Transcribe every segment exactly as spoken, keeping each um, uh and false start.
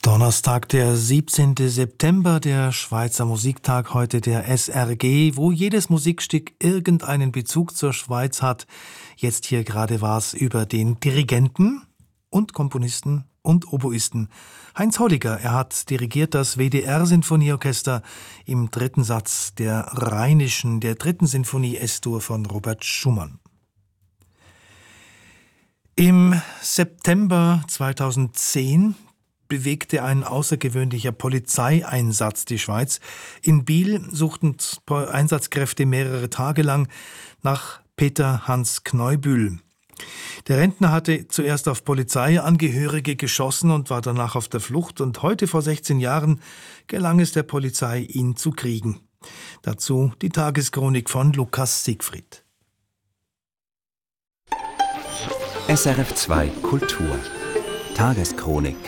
Donnerstag, der siebzehnten September, der Schweizer Musiktag, heute der S R G, wo jedes Musikstück irgendeinen Bezug zur Schweiz hat. Jetzt hier gerade war es über den Dirigenten und Komponisten und Oboisten Heinz Holliger. Er hat dirigiert das W D R-Sinfonieorchester im dritten Satz der Rheinischen, der dritten Sinfonie S-Dur von Robert Schumann. Im September zweitausendzehn bewegte ein außergewöhnlicher Polizeieinsatz die Schweiz. In Biel suchten Einsatzkräfte mehrere Tage lang nach Peter Hans Kneubühl. Der Rentner hatte zuerst auf Polizeiangehörige geschossen und war danach auf der Flucht. Und heute vor sechzehn Jahren gelang es der Polizei, ihn zu kriegen. Dazu die Tageschronik von Lukas Siegfried. S R F zwei Kultur Tageschronik.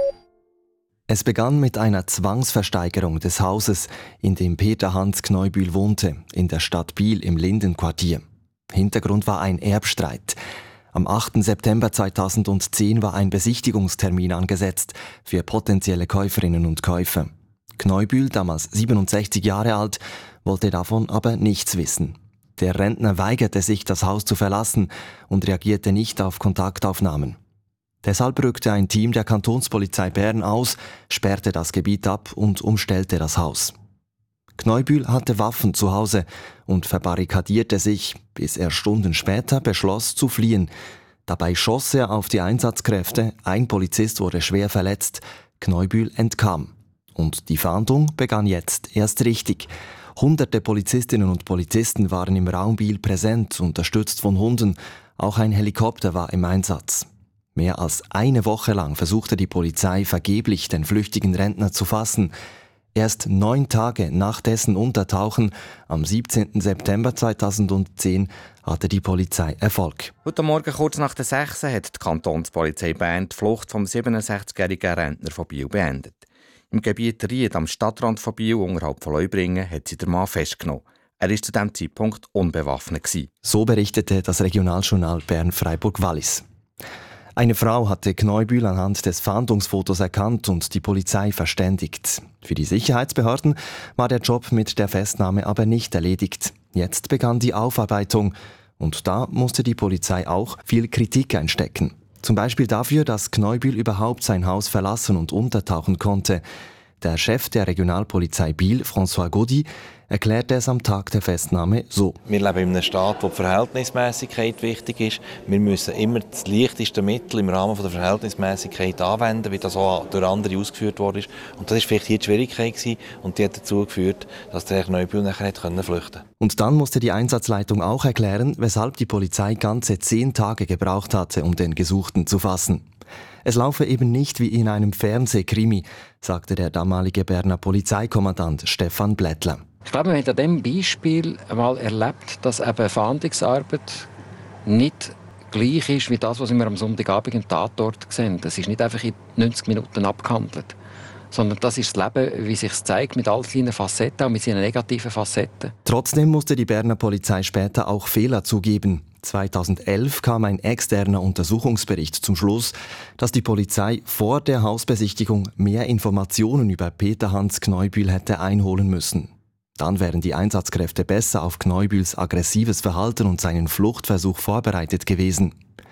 Es begann mit einer Zwangsversteigerung des Hauses, in dem Peter Hans Kneubühl wohnte, in der Stadt Biel im Lindenquartier. Hintergrund war ein Erbstreit. Am achten September zweitausendzehn war ein Besichtigungstermin angesetzt für potenzielle Käuferinnen und Käufer. Kneubühl, damals siebenundsechzig Jahre alt, wollte davon aber nichts wissen. Der Rentner weigerte sich, das Haus zu verlassen und reagierte nicht auf Kontaktaufnahmen. Deshalb rückte ein Team der Kantonspolizei Bern aus, sperrte das Gebiet ab und umstellte das Haus. Kneubühl hatte Waffen zu Hause und verbarrikadierte sich, bis er Stunden später beschloss zu fliehen. Dabei schoss er auf die Einsatzkräfte, ein Polizist wurde schwer verletzt, Kneubühl entkam. Und die Fahndung begann jetzt erst richtig. Hunderte Polizistinnen und Polizisten waren im Raum Biel präsent, unterstützt von Hunden. Auch ein Helikopter war im Einsatz. Mehr als eine Woche lang versuchte die Polizei vergeblich, den flüchtigen Rentner zu fassen. Erst neun Tage nach dessen Untertauchen, am siebzehnten September zweitausendzehn, hatte die Polizei Erfolg. Heute Morgen kurz nach der sechs hat die Kantonspolizei Bern die Flucht vom siebenundsechzigjährigen Rentner von Biel beendet. Im Gebiet Ried am Stadtrand von Biel, unterhalb von Leubringen, hat sie den Mann festgenommen. Er war zu diesem Zeitpunkt unbewaffnet. So berichtete das Regionaljournal Bern-Freiburg-Wallis. Eine Frau hatte Kneubühl anhand des Fahndungsfotos erkannt und die Polizei verständigt. Für die Sicherheitsbehörden war der Job mit der Festnahme aber nicht erledigt. Jetzt begann die Aufarbeitung und da musste die Polizei auch viel Kritik einstecken. Zum Beispiel dafür, dass Kneubühl überhaupt sein Haus verlassen und untertauchen konnte. Der Chef der Regionalpolizei Biel, François Gaudy, erklärte es am Tag der Festnahme so. Wir leben in einem Staat, wo die Verhältnismäßigkeit wichtig ist. Wir müssen immer das leichteste Mittel im Rahmen der Verhältnismäßigkeit anwenden, wie das auch durch andere ausgeführt worden ist. Und das war vielleicht hier die Schwierigkeit gewesen, und die hat dazu geführt, dass der Kneubühl nachher flüchten konnte. Und dann musste die Einsatzleitung auch erklären, weshalb die Polizei ganze zehn Tage gebraucht hatte, um den Gesuchten zu fassen. Es laufe eben nicht wie in einem Fernsehkrimi, sagte der damalige Berner Polizeikommandant Stefan Blättler. Ich glaube, man hat an diesem Beispiel einmal erlebt, dass eben Fahndungsarbeit nicht gleich ist wie das, was wir am Sonntagabend im Tatort sehen. Das ist nicht einfach in neunzig Minuten abgehandelt, sondern das ist das Leben, wie sich es zeigt, mit all seinen Facetten, auch mit seinen negativen Facetten. Trotzdem musste die Berner Polizei später auch Fehler zugeben. zweitausendelf kam ein externer Untersuchungsbericht zum Schluss, dass die Polizei vor der Hausbesichtigung mehr Informationen über Peter Hans Kneubühl hätte einholen müssen. Dann wären die Einsatzkräfte besser auf Kneubühls aggressives Verhalten und seinen Fluchtversuch vorbereitet gewesen.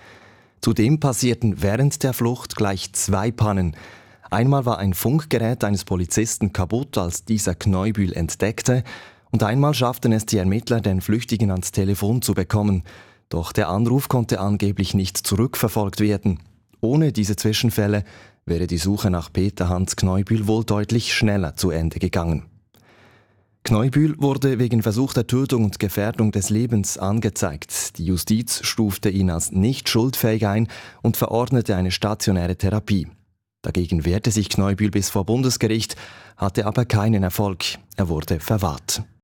Zudem passierten während der Flucht gleich zwei Pannen. Einmal war ein Funkgerät eines Polizisten kaputt, als dieser Kneubühl entdeckte, und einmal schafften es die Ermittler, den Flüchtigen ans Telefon zu bekommen. Doch der Anruf konnte angeblich nicht zurückverfolgt werden. Ohne diese Zwischenfälle wäre die Suche nach Peter Hans Kneubühl wohl deutlich schneller zu Ende gegangen. Kneubühl wurde wegen versuchter Tötung und Gefährdung des Lebens angezeigt. Die Justiz stufte ihn als nicht schuldfähig ein und verordnete eine stationäre Therapie. Dagegen wehrte sich Kneubühl bis vor Bundesgericht, hatte aber keinen Erfolg. Er wurde verwahrt.